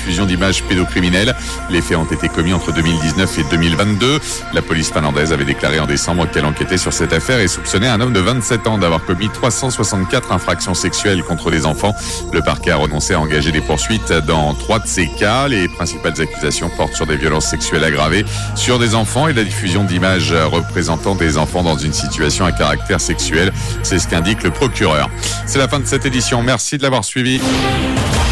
diffusion d'images pédocriminelles. Les faits ont été commis entre 2019 et 2022. La police finlandaise avait déclaré en décembre qu'elle enquêtait sur cette affaire et soupçonnait un homme de 27 ans d'avoir commis 364 infractions sexuelles contre des enfants. Le parquet a renoncé à engager des poursuites dans 3 de ces cas. Les principales accusations portent sur des violences sexuelles aggravées sur des enfants et la diffusion d'images représentant des enfants dans une situation à caractère sexuel. C'est ce qu'indique le procureur. C'est la fin de cette édition. Merci de l'avoir suivi.